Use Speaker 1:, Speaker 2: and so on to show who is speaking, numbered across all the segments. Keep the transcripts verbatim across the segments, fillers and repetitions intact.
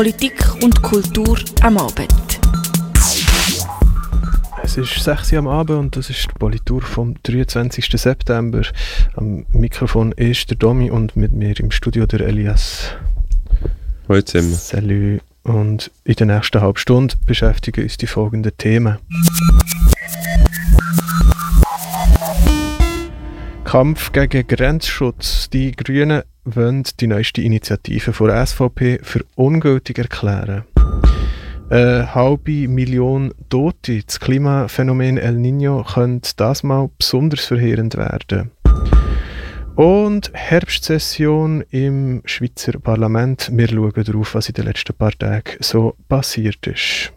Speaker 1: Politik und Kultur am Abend.
Speaker 2: Es ist sechs Uhr am Abend und das ist die Politur vom dreiundzwanzigsten September. Am Mikrofon ist der Domi und mit mir im Studio der Elias.
Speaker 3: Hallo zusammen.
Speaker 2: Salut. Und in der nächsten halben Stunde beschäftigen uns die folgenden Themen. Kampf gegen Grenzschutz. Die Grünen wollen die neueste Initiative von der S V P für ungültig erklären. Eine halbe Million Tote. Das Klimaphänomen El Niño könnte das mal besonders verheerend werden. Und Herbstsession im Schweizer Parlament. Wir schauen darauf, was in den letzten paar Tagen so passiert ist.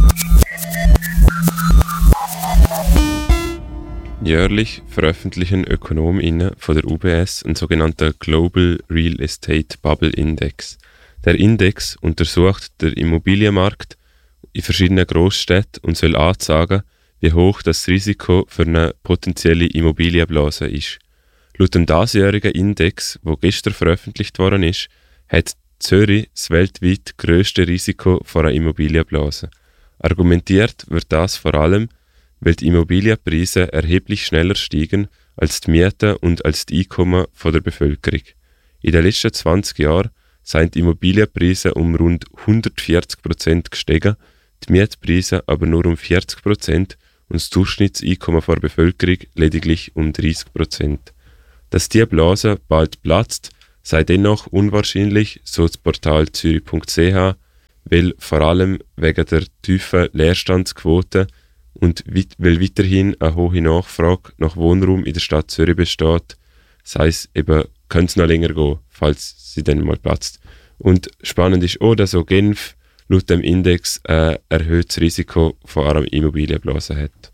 Speaker 3: Jährlich veröffentlichen ÖkonomInnen von der U B S einen sogenannten Global Real Estate Bubble Index. Der Index untersucht den Immobilienmarkt in verschiedenen Großstädten und soll anzeigen, wie hoch das Risiko für eine potenzielle Immobilienblase ist. Laut dem diesjährigen Index, der gestern veröffentlicht worden ist, hat Zürich das weltweit grösste Risiko vor einer Immobilienblase. Argumentiert wird das vor allem, weil die Immobilienpreise erheblich schneller steigen als die Mieten und als die Einkommen der Bevölkerung. In den letzten zwanzig Jahren sind die Immobilienpreise um rund hundertvierzig Prozent gestiegen, die Mietpreise aber nur um vierzig Prozent und das Durchschnittseinkommen der Bevölkerung lediglich um dreißig Prozent. Dass diese Blase bald platzt, sei dennoch unwahrscheinlich, so das Portal zürich punkt c h, weil vor allem wegen der tiefen Leerstandsquote und weil weiterhin eine hohe Nachfrage nach Wohnraum in der Stadt Zürich besteht, sei es eben, könnte es noch länger gehen, falls sie dann mal platzt. Und spannend ist auch, dass auch Genf laut dem Index ein erhöhtes Risiko von einer Immobilienblase hat.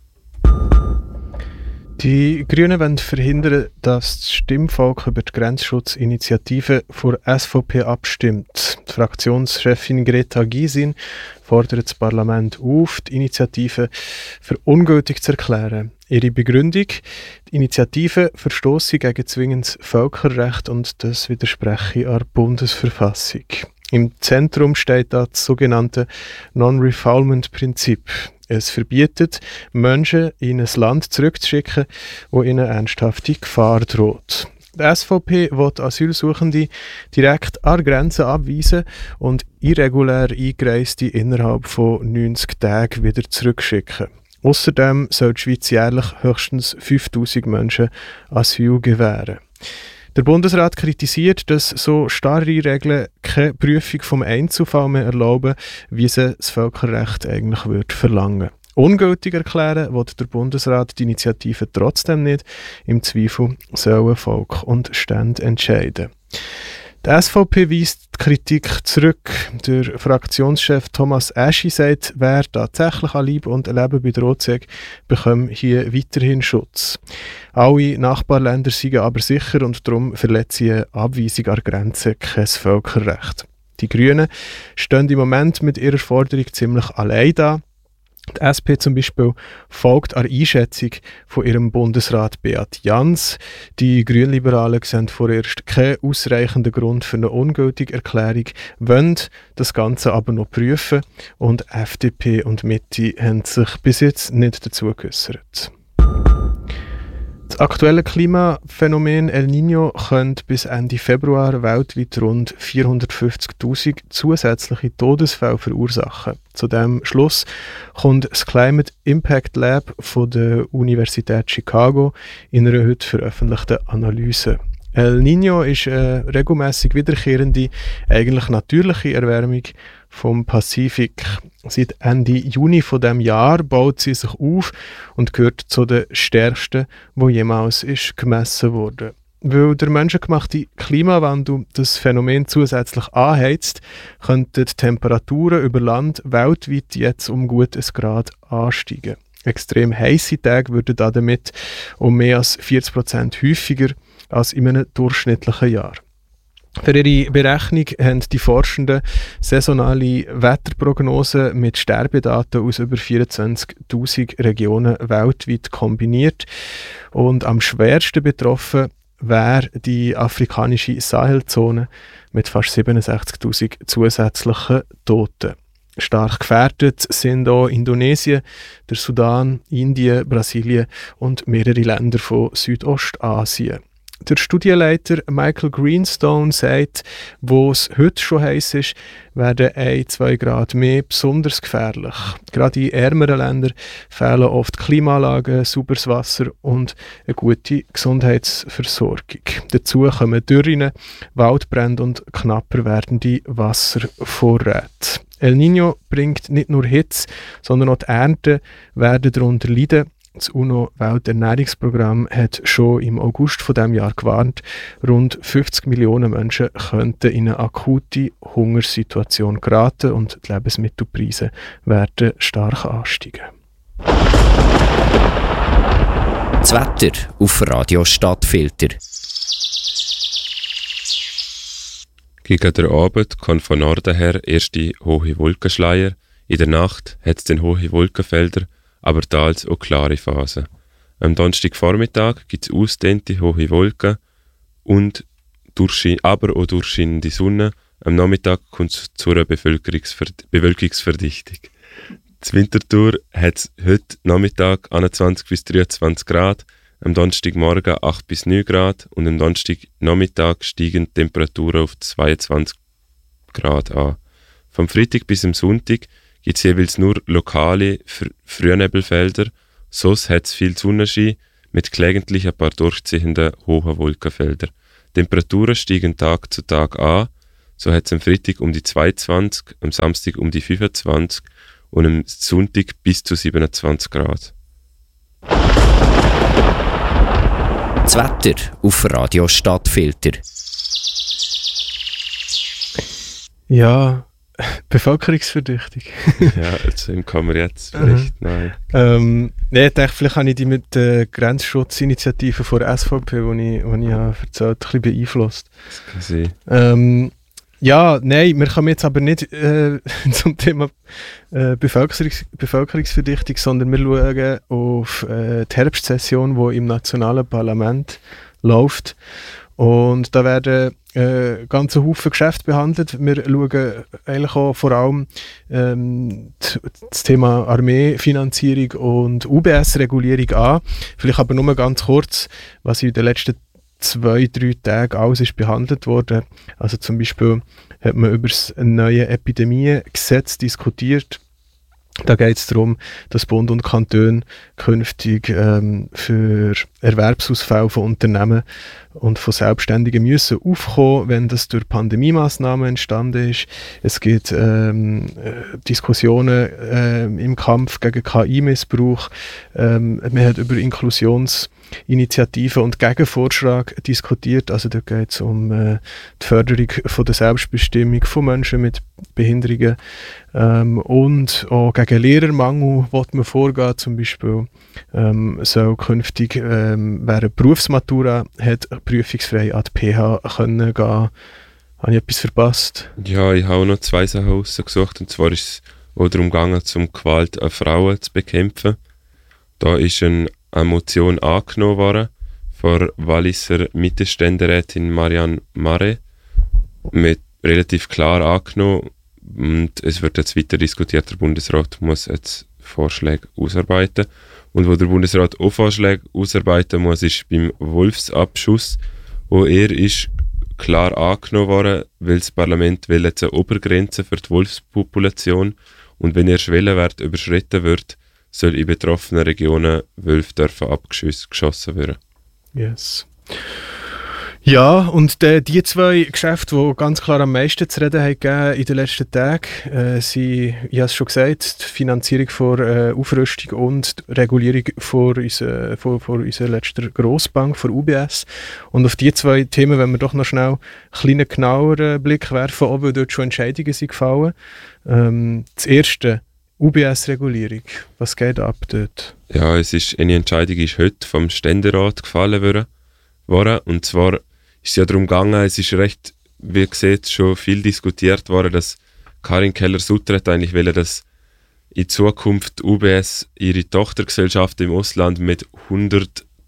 Speaker 2: Die Grünen wollen verhindern, dass das Stimmvolk über die Grenzschutzinitiative vor S V P abstimmt. Die Fraktionschefin Greta Gysin fordert das Parlament auf, die Initiative für ungültig zu erklären. Ihre Begründung: Die Initiative verstosse gegen zwingendes Völkerrecht und das widerspreche der Bundesverfassung. Im Zentrum steht das sogenannte Non-Refoulement-Prinzip. Es verbietet, Menschen in ein Land zurückzuschicken, wo ihnen ernsthafte Gefahr droht. Die S V P will Asylsuchende direkt an Grenzen abweisen und irregulär Eingereiste innerhalb von neunzig Tagen wieder zurückschicken. Außerdem soll die Schweiz jährlich höchstens fünftausend Menschen Asyl gewähren. Der Bundesrat kritisiert, dass so starre Regeln keine Prüfung vom Einzelfall mehr erlauben, wie sie das Völkerrecht eigentlich würde verlangen. Ungültig erklären will der Bundesrat die Initiative trotzdem nicht. Im Zweifel sollen Volk und Stände entscheiden. Die S V P weist die Kritik zurück. Der Fraktionschef Thomas Eschi sagt, wer tatsächlich an Leib und Leben bedroht sei, bekomme hier weiterhin Schutz. Alle Nachbarländer seien aber sicher und darum verletze eine Abweisung an Grenzen kein Völkerrecht. Die Grünen stehen im Moment mit ihrer Forderung ziemlich allein da. Die S P zum Beispiel folgt an Einschätzung von ihrem Bundesrat Beat Jans. Die Grünliberalen sehen vorerst keinen ausreichenden Grund für eine ungültige Erklärung, wollen das Ganze aber noch prüfen und F D P und Mitte haben sich bis jetzt nicht dazu geäussert. Das aktuelle Klimaphänomen El Niño könnte bis Ende Februar weltweit rund vierhundertfünfzigtausend zusätzliche Todesfälle verursachen. Zu diesem Schluss kommt das Climate Impact Lab von der Universität Chicago in einer heute veröffentlichten Analyse. El Niño ist eine regelmässig wiederkehrende, eigentlich natürliche Erwärmung vom Pazifik. Seit Ende Juni von dem Jahr baut sie sich auf und gehört zu den stärksten, die jemals ist gemessen wurde. Weil der menschengemachte Klimawandel das Phänomen zusätzlich anheizt, könnten die Temperaturen über Land weltweit jetzt um gut ein Grad ansteigen. Extrem heisse Tage würden damit um mehr als vierzig Prozent häufiger als in einem durchschnittlichen Jahr. Für ihre Berechnung haben die Forschenden saisonale Wetterprognosen mit Sterbedaten aus über vierundzwanzigtausend Regionen weltweit kombiniert. Und am schwersten betroffen wäre die afrikanische Sahelzone mit fast siebenundsechzigtausend zusätzlichen Toten. Stark gefährdet sind auch Indonesien, der Sudan, Indien, Brasilien und mehrere Länder von Südostasien. Der Studienleiter Michael Greenstone sagt, wo es heute schon heiß ist, werden ein bis zwei Grad mehr besonders gefährlich. Gerade in ärmeren Ländern fehlen oft Klimaanlagen, sauberes Wasser und eine gute Gesundheitsversorgung. Dazu kommen Dürren, Waldbrände und knapper werdende Wasservorräte. El Niño bringt nicht nur Hitze, sondern auch die Ernten werden darunter leiden. Das UNO-Welternährungsprogramm hat schon im August von diesem Jahr gewarnt, rund fünfzig Millionen Menschen könnten in eine akute Hungersituation geraten und die Lebensmittelpreise werden stark ansteigen.
Speaker 4: Das Wetter auf Radio Stadtfilter.
Speaker 3: Gegen den Abend kann von Norden her erste hohe Wolkenschleier. In der Nacht hat es dann hohe Wolkenfelder, aber teils auch klare Phasen. Am Donnerstagvormittag gibt es ausdehnte hohe Wolken, und durchschein- aber auch durchscheinende Sonne. Am Nachmittag kommt es zu einer Bevölkerungsverd- Bewölkungsverdichtung. Das Winterthur hat es heute Nachmittag einundzwanzig bis dreiundzwanzig Grad, am Donnerstagmorgen acht bis neun Grad und am Donnerstagnachmittag steigen die Temperaturen auf zweiundzwanzig Grad an. Vom Freitag bis am Sonntag gibt es jeweils nur lokale Fr- Frühnebelfelder, sonst hat es viel Sonnenschein mit gelegentlich ein paar durchziehenden hohen Wolkenfeldern. Die Temperaturen steigen Tag zu Tag an, so hat es am Freitag um die zweiundzwanzig, am Samstag um die fünfundzwanzig und am Sonntag bis zu siebenundzwanzig Grad.
Speaker 4: Das Wetter auf Radio Stadtfilter.
Speaker 2: Ja, Bevölkerungsverdichtung.
Speaker 3: Ja, also kann man jetzt vielleicht, nein.
Speaker 2: ähm, nee, ich dachte, vielleicht habe ich die mit der Grenzschutzinitiative von der S V P, die ich, die ich habe erzählt, ein bisschen beeinflusst.
Speaker 3: Das kann sein.
Speaker 2: Ähm, ja, nein, wir kommen jetzt aber nicht äh, zum Thema äh, Bevölkerungs- Bevölkerungsverdichtung, sondern wir schauen auf äh, die Herbstsession, die im nationalen Parlament läuft. Und da werden äh, ganze Haufen Geschäfte behandelt. Wir schauen eigentlich auch vor allem ähm, das Thema Armeefinanzierung und U B S-Regulierung an. Vielleicht aber nur ganz kurz, was in den letzten zwei, drei Tagen alles ist behandelt worden. Also zum Beispiel hat man über das neue Epidemiegesetz diskutiert. Da geht es darum, dass Bund und Kantone künftig ähm, für Erwerbsausfälle von Unternehmen und von Selbstständigen müssen aufkommen, wenn das durch Pandemiemaßnahmen entstanden ist. Es gibt ähm, äh, Diskussionen äh, im Kampf gegen K I-Missbrauch. Ähm, man hat über Inklusionsinitiativen und Gegenvorschläge diskutiert. Also da geht es um äh, die Förderung von der Selbstbestimmung von Menschen mit Behinderungen ähm, und auch gegen Lehrermangel will man vorgehen. Zum Beispiel ähm, soll künftig, ähm, wer eine Berufsmatura hat, prüfungsfrei an die P H können gehen. Habe ich etwas verpasst?
Speaker 3: Ja, ich habe auch noch zwei Sachen rausgesucht, und zwar ist es auch darum gegangen, um Gewalt an Frauen zu bekämpfen. Da ist eine, eine Motion angenommen worden von Walliser Mittelständerätin Marianne Maré, mit relativ klar angenommen, und es wird jetzt weiter diskutiert. Der Bundesrat muss jetzt Vorschläge ausarbeiten. Und wo der Bundesrat auch Vorschläge ausarbeiten muss, ist beim Wolfsabschuss, wo er ist klar angenommen worden, weil das Parlament will jetzt eine Obergrenze für die Wolfspopulation, und wenn der Schwellenwert überschritten wird, soll in betroffenen Regionen Wölfe dürfen abgeschossen werden.
Speaker 2: Yes. Ja, und de, die zwei Geschäfte, die ganz klar am meisten zu reden haben gegeben in den letzten Tagen, äh, sind, ich habe es schon gesagt, die Finanzierung von äh, Aufrüstung und die Regulierung von unserer, von, von unserer letzten Grossbank, von U B S. Und auf die zwei Themen wollen wir doch noch schnell einen kleinen, genaueren Blick werfen, ob dort schon Entscheidungen sind gefallen. Ähm, das erste, U B S-Regulierung. Was geht ab dort?
Speaker 3: Ja, es ist, eine Entscheidung ist heute vom Ständerat gefallen worden. Und zwar ist es ja darum gegangen, es ist recht, wie ihr seht, schon viel diskutiert worden, dass Karin Keller-Sutter eigentlich wollte, dass in Zukunft U B S ihre Tochtergesellschaft im Ausland mit hundert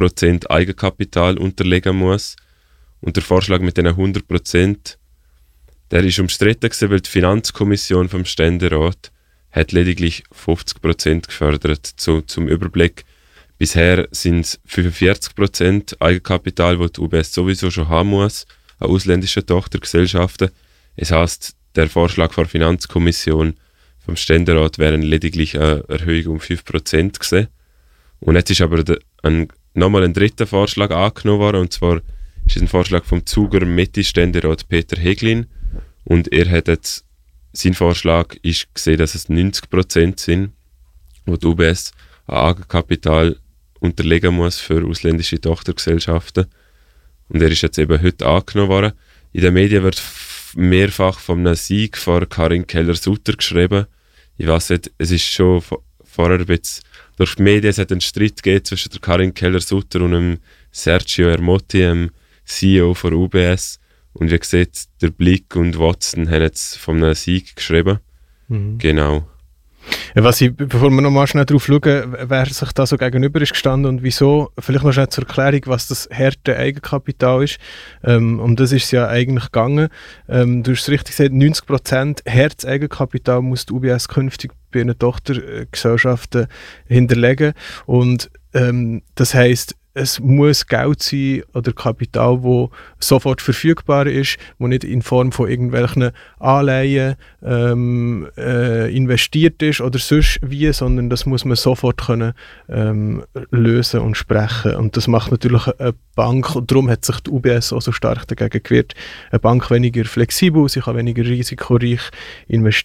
Speaker 3: Prozent Eigenkapital unterlegen muss. Und der Vorschlag mit diesen hundert Prozent, der ist umstritten gewesen, weil die Finanzkommission vom Ständerat hat lediglich fünfzig Prozent gefördert. Zu, zum Überblick, bisher sind es fünfundvierzig Prozent Eigenkapital, das die U B S sowieso schon haben muss, an ausländischen Tochtergesellschaften. Es heisst, der Vorschlag der Finanzkommission vom Ständerat wäre lediglich eine Erhöhung um fünf Prozent gewesen. Und jetzt ist aber ein, nochmal ein dritter Vorschlag angenommen worden, und zwar ist es ein Vorschlag vom Zuger Mitte-Ständerat Peter Heglin, und er hat jetzt, sein Vorschlag ist gesehen, dass es neunzig Prozent sind, wo die U B S ein Eigenkapital unterlegen muss für ausländische Tochtergesellschaften. Und er ist jetzt eben heute angenommen worden. In den Medien wird mehrfach von einem Sieg von Karin Keller-Sutter geschrieben. Ich weiß nicht, es ist schon vorher ein bisschen durch die Medien, es hat einen Streit gegeben zwischen der Karin Keller-Sutter und dem Sergio Ermotti, dem C E O von U B S. Und wie gesagt, der Blick und Watson haben jetzt von einem Sieg geschrieben. Mhm. Genau.
Speaker 2: Was ich, bevor wir noch mal schnell darauf schauen, wer sich da so gegenüber ist gestanden und wieso, vielleicht noch schnell zur Erklärung, was das harte Eigenkapital ist. Ähm, um das ist es ja eigentlich gegangen. Ähm, du hast es richtig gesagt, neunzig Prozent hartes Eigenkapital muss die U B S künftig bei ihren Tochtergesellschaften hinterlegen. Und ähm, das heisst, es muss Geld sein oder Kapital, das sofort verfügbar ist, das nicht in Form von irgendwelchen Anleihen ähm, äh, investiert ist oder sonst wie, sondern das muss man sofort können, ähm, lösen und sprechen. Und das macht natürlich eine Bank, und darum hat sich die U B S auch so stark dagegen gewehrt, eine Bank weniger flexibel, sie kann weniger risikoreich invest-